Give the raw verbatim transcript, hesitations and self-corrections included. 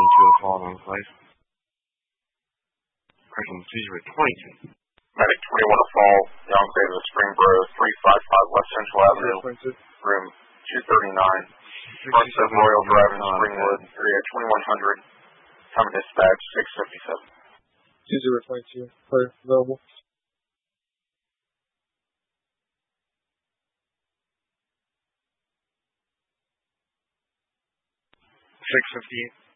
to the following place. Person two zero twenty-two. Medic twenty-one to fall, Young Davis, Springboro, three five five West Central Avenue, room two thirty-nine. Front of Royal Drive in Springwood, area twenty-one hundred. Time dispatch six fifty-seven. two zero twenty-two, clear, available. six fifty-eight.